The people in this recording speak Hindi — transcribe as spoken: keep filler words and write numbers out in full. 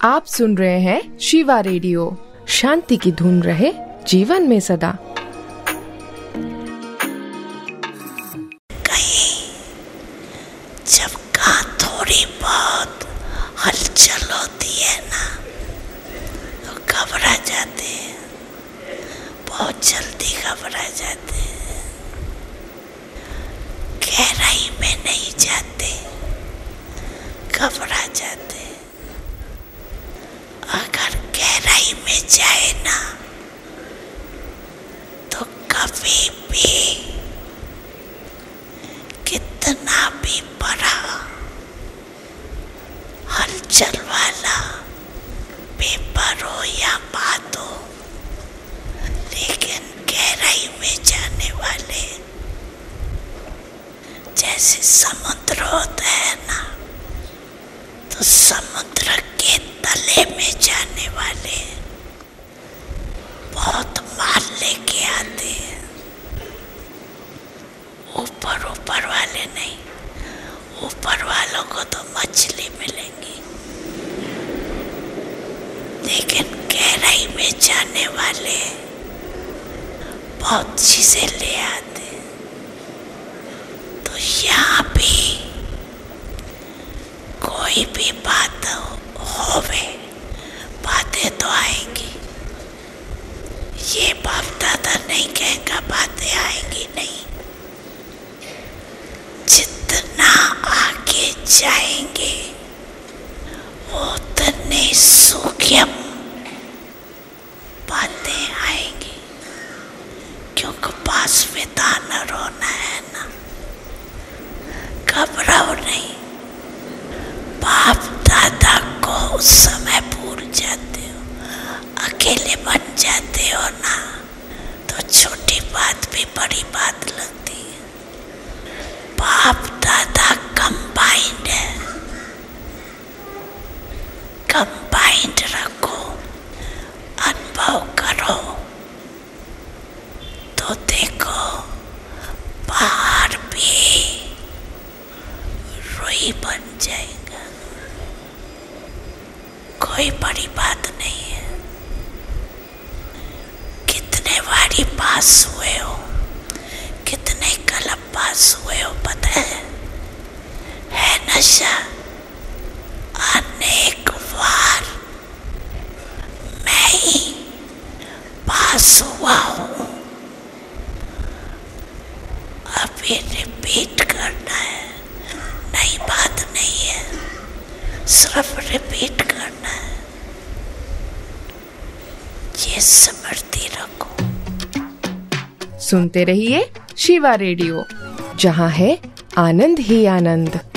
आप सुन रहे हैं शिवा रेडियो। शांति की धुन रहे जीवन में सदा। कहीं जब कहाँ थोड़ी बहुत हलचल होती है ना, तो घबरा जाते हैं, बहुत जल्दी घबरा जाते हैं। गहराई में नहीं जाते, घबरा जाते। अगर गहराई में जाए ना तो कभी भी कितना भी बड़ा हलचल वाला पेपर हो या बात हो, लेकिन गहराई में जाने वाले, जैसे समुद्र होता है ना, तो समुद्र के तले में जाने वाले बहुत माल लेके आते हैं। ऊपर ऊपर वाले नहीं, ऊपर वालों को तो मछली मिलेंगी, लेकिन गहराई में जाने वाले बहुत चीजें ले आते हैं। तो यहाँ भी कोई भी बात होवे, बातें तो आएंगी। ये बाप दादा नहीं कहेगा बातें आएंगी नहीं। जितना आगे जाएंगे उतने सूक्ष्म बातें आएंगी, क्योंकि पास में दाना रोना है ना। घबराओ नहीं, बाप दादा को उस समय भूल जाते हो, अकेले बन जाते हो ना, तो छोटी बात भी बड़ी बात लगती है। बाप दादा कंबाइंड है, कंबाइंड रखो, अनुभव करो, तो देखो बाहर भी रुई बन जाएगा। कोई बड़ी बात नहीं है। कितने बारी पास हुए हो, कितने कलम पास हुए हो पता है? है नशा। अनेक बार मैं ही पास हुआ हूँ। अभी रिपीट करना है, नई बात नहीं है, सिर्फ रिपीट करना है। ये स्मृति रखो। सुनते रहिए शिवा रेडियो, जहाँ है आनंद ही आनंद।